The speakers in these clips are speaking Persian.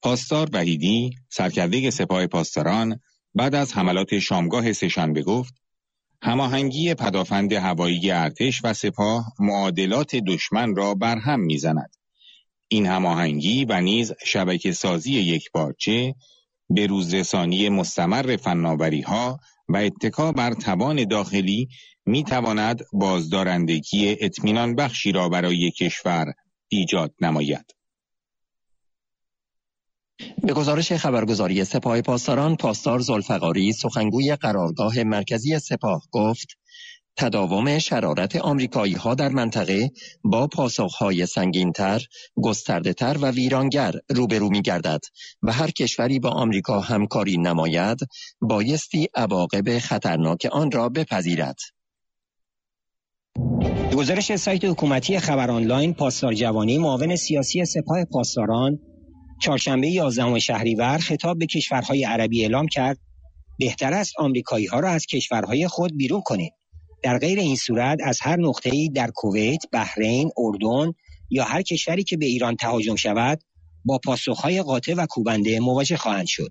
پاسدار وحیدی، سرکرده سپاه پاسداران، بعد از حملات شامگاه سه‌شنبه گفت: هماهنگی پدافند هوایی ارتش و سپاه معادلات دشمن را برهم می‌زند. این هماهنگی و نیز شبکه سازی یکپارچه، به روزرسانی مستمر فناوری‌ها و اتکا بر توان داخلی می‌تواند بازدارندگی اطمینان بخشی را برای کشور ایجاد نماید. به گزارش خبرگزاری سپاه پاسداران، پاسدار ذوالفقاری سخنگوی قرارگاه مرکزی سپاه گفت: تداوم شرارت آمریکایی‌ها در منطقه با پاسخ‌های سنگین‌تر، گسترده‌تر و ویرانگر روبرو می‌گردد و هر کشوری با آمریکا همکاری نماید بایستی عواقب خطرناک آن را بپذیرد. به گزارش سایت حکومتی خبر آنلاین، پاسدار جوانی معاون سیاسی سپاه پاسداران چهارشنبه 11 شهریور خطاب به کشورهای عربی اعلام کرد: بهتر است آمریکایی‌ها را از کشورهای خود بیرون کنید. در غیر این صورت از هر نقطه‌ای در کویت، بحرین، اردن یا هر کشوری که به ایران تهاجم شود با پاسخهای قاطع و کوبنده مواجه خواهند شد.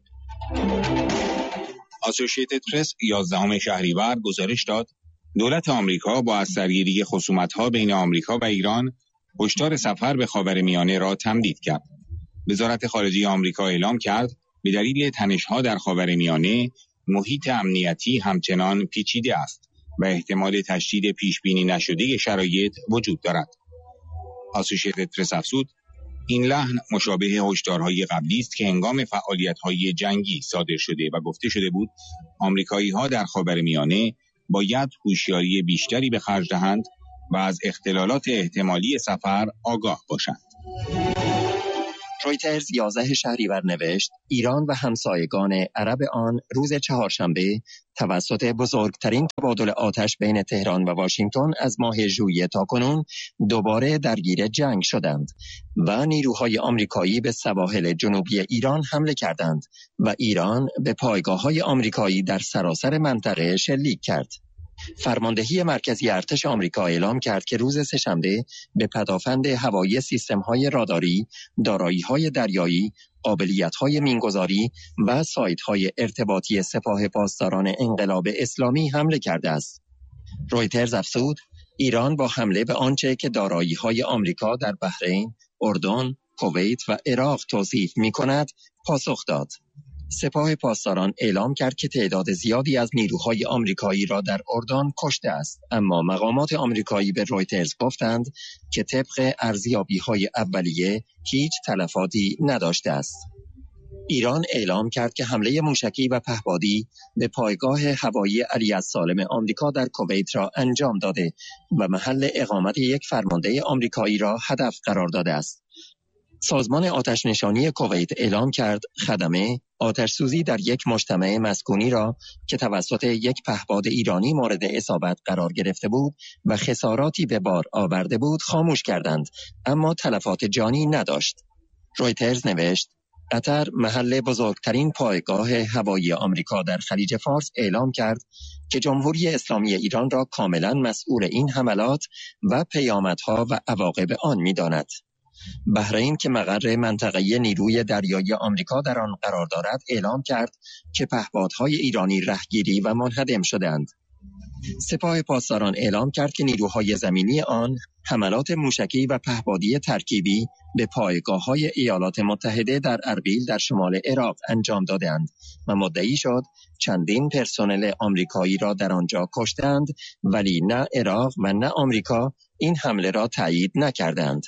اسوشییتد پرس 11 شهریور گزارش داد: دولت آمریکا با از سرگیری خصومت‌ها بین آمریکا و ایران هشدار سفر به خاورمیانه را تمدید کرد. وزارت خارجه آمریکا اعلام کرد به دلیل تنش‌ها در خاورمیانه محیط امنیتی همچنان پیچیده است و احتمال تشدید پیشبینی نشده شرایط وجود دارد. اسوشییتد پرس افزود: این لحن مشابه هشدارهای قبلی است که هنگام فعالیت‌های جنگی صادر شده و گفته شده بود آمریکایی‌ها در خاورمیانه باید هوشیاری بیشتری به خرج دهند و از اختلالات احتمالی سفر آگاه باشند. رویترز 11 شهریور نوشت: ایران و همسایگان عرب آن روز چهارشنبه توسط بزرگترین تبادل آتش بین تهران و واشنگتن از ماه ژوئیه تاکنون دوباره درگیر جنگ شدند و نیروهای آمریکایی به سواحل جنوبی ایران حمله کردند و ایران به پایگاه‌های آمریکایی در سراسر منطقه شلیک کرد. فرماندهی مرکزی ارتش آمریکا اعلام کرد که روز سه‌شنبه به پدافند هوایی سیستم‌های راداری، دارایی‌های دریایی، قابلیت‌های مینگذاری و سایت‌های ارتباطی سپاه پاسداران انقلاب اسلامی حمله کرده است. رویترز افزود: ایران با حمله به آنچه که دارایی‌های آمریکا در بحرین، اردن، کویت و عراق توصیف می‌کند پاسخ داد. سپاه پاسداران اعلام کرد که تعداد زیادی از نیروهای آمریکایی را در اردن کشته است، اما مقامات آمریکایی به رویترز گفتند که طبق ارزیابی‌های اولیه هیچ تلفاتی نداشته است. ایران اعلام کرد که حمله موشکی و پهپادی به پایگاه هوایی علی السالم آمریکا در کویت را انجام داده و محل اقامت یک فرمانده آمریکایی را هدف قرار داده است. سازمان آتش نشانی کویت اعلام کرد خدمه آتش‌سوزی در یک مجتمع مسکونی را که توسط یک پهپاد ایرانی مورد اصابت قرار گرفته بود و خساراتی به بار آورده بود خاموش کردند، اما تلفات جانی نداشت. رویترز نوشت: قطر، محل بزرگترین پایگاه هوایی آمریکا در خلیج فارس، اعلام کرد که جمهوری اسلامی ایران را کاملا مسئول این حملات و پیامدها و عواقب آن می‌داند. بحرین که مقر منطقه نیروی دریایی آمریکا در آن قرار دارد اعلام کرد که پهپادهای ایرانی رهگیری و منهدم شدند. سپاه پاسداران اعلام کرد که نیروهای زمینی آن حملات موشکی و پهپادی ترکیبی به پایگاه‌های ایالات متحده در اربیل در شمال عراق انجام دادند و مدعی شد چندین پرسنل آمریکایی را در آنجا کشتند، ولی نه عراق و نه آمریکا این حمله را تایید نکردند.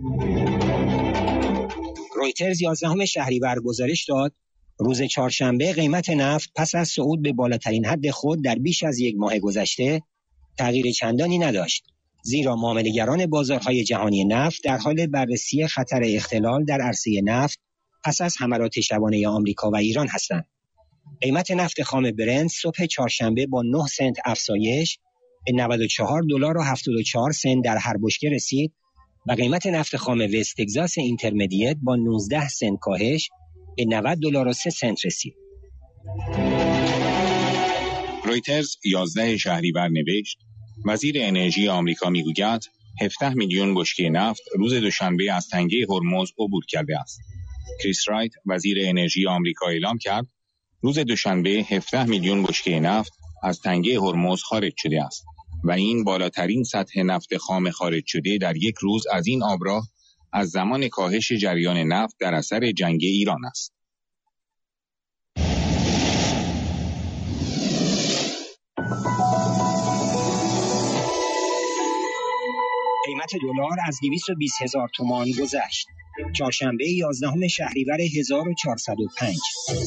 رویترز 11 شهریور گزارش داد: روز چهارشنبه قیمت نفت پس از صعود به بالاترین حد خود در بیش از یک ماه گذشته تغییر چندانی نداشت، زیرا معامله‌گران بازارهای جهانی نفت در حال بررسی خطر اختلال در عرصه نفت پس از حملات شبانه آمریکا و ایران هستند. قیمت نفت خام برنت صبح چهارشنبه با 9 سنت افزایش به $94.74 در هر بشکه رسید و قیمت نفت خام وست تگزاس اینترمدیت با 19 سنت کاهش به $90.03 رسید. رویترز 11 شهریور نوشت: وزیر انرژی آمریکا میگوید 17 میلیون بشکه نفت روز دوشنبه از تنگه هرمز عبور کرده است. کریس رایت وزیر انرژی آمریکا اعلام کرد روز دوشنبه 17 میلیون بشکه نفت از تنگه هرمز خارج شده است و این بالاترین سطح نفت خام خارج شده در یک روز از این آبراه از زمان کاهش جریان نفت در اثر جنگ ایران است. قیمت دلار از 220,000 تومان گذشت. چهارشنبه 11 شهریور 1405.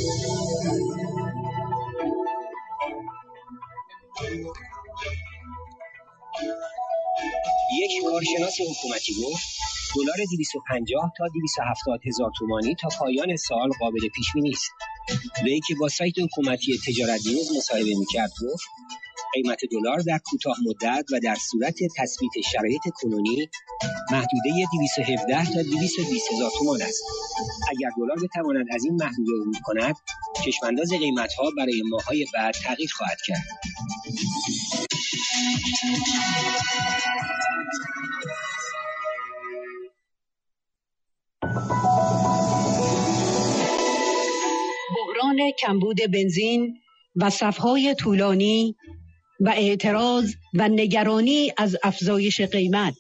یک کارشناس حکومتی گفت دلار 250 تا 270,000 تومانی تا پایان سال قابل پیش بینی است. وی که با سایت حکومتی تجارت نیوز مصاحبه می‌کرد گفت قیمت دلار در کوتاه مدت و در صورت تثبیت شرایط کنونی محدوده 217 تا 220,000 تومان است. اگر دلار بتواند از این محدوده عبور کند، چشمانداز قیمت‌ها برای ماه‌های بعد تغییر خواهد کرد. بحران کمبود بنزین و صف‌های طولانی و اعتراض و نگرانی از افزایش قیمت.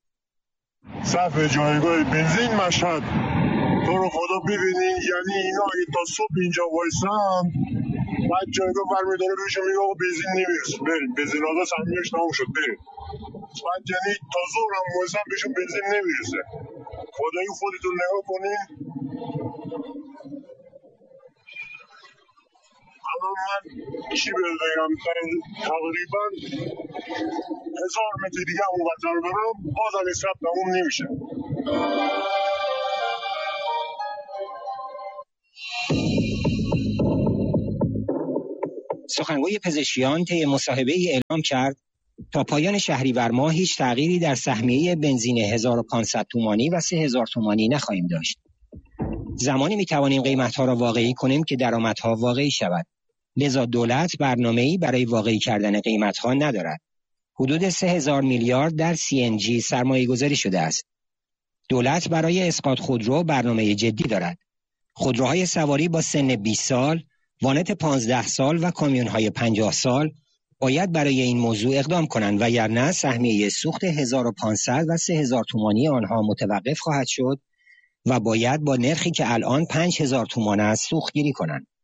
صف جایگاه بنزین مشهد تو رو خدا ببینین، یعنی اینا اگه تا صبح اینجا وایسن بعد جایگاه برمیداره بهشون میگه آقا بنزین نمیرسه، بریم بنزین آزا سهمیه‌اش تموم شد بریم، بعد یعنی تا ظهر هم وایسن بهشون بنزین نمیرسه. خدایی خودتون نگاه کنین. الان من چی بگم، تقریبا 1000 متر دیگه اونورتر برم بازم این صف تموم نمیشه. سخنگوی پزشکیان طی مصاحبه‌ای اعلام کرد تا پایان شهریور ماه هیچ تغییری در سهمیه بنزین 1500 تومانی و 3000 تومانی نخواهیم داشت. زمانی می‌توانیم قیمت‌ها را واقعی کنیم که درآمدها واقعی شود. لذا دولت برنامه‌ای برای واقعی کردن قیمت‌ها ندارد. حدود 3000 میلیارد در CNG سرمایه‌گذاری شده است. دولت برای اسقاط خودرو برنامه جدی دارد. خودروهای سواری با سن 20 سال، وانت 15 سال و کامیون‌های 50 سال باید برای این موضوع اقدام کنند وگرنه سهمیه سوخت 1500 و 3000 تومانی آنها متوقف خواهد شد و باید با نرخی که الان 5000 تومان است سوختگیری کنند.